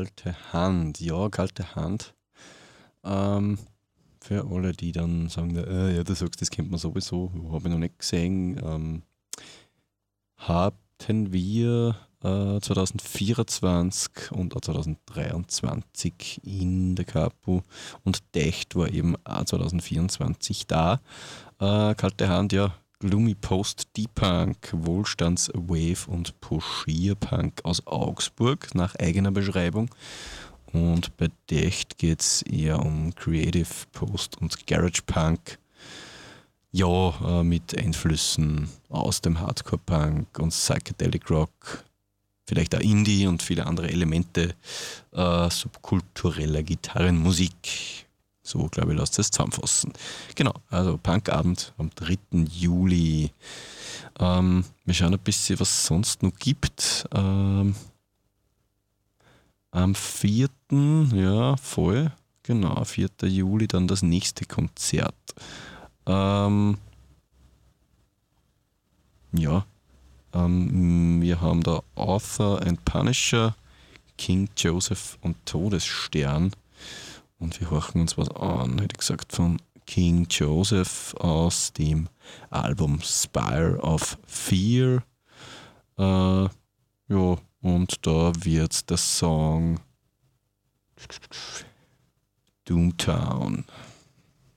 Kalte Hand. Ja, Kalte Hand. Ähm, für alle, die dann sagen, ja, du sagst, das kennt man sowieso, habe ich noch nicht gesehen. Hatten wir 2024 und auch 2023 in der Capo und Decht war eben auch 2024 da. Kalte Hand, ja, Gloomy Post, Deep Punk, Wohlstands Wave und Poschierpunk aus Augsburg nach eigener Beschreibung. Und bei Decht geht es eher um Creative Post und Garage Punk. Ja, mit Einflüssen aus dem Hardcore-Punk und Psychedelic Rock, vielleicht auch Indie und viele andere Elemente subkultureller Gitarrenmusik. So, glaube ich, lasst es zusammenfassen. Genau, also Punkabend am 3. Juli. Wir schauen ein bisschen, was es sonst noch gibt. Am 4. Ja, voll. Genau, 4. Juli dann das nächste Konzert. Ja, wir haben da Author and Punisher, King Joseph und Todesstern. Und wir horchen uns was an, hätte ich gesagt, von King Joseph aus dem Album Spire of Fear. Ja, und da wird der Song Doomtown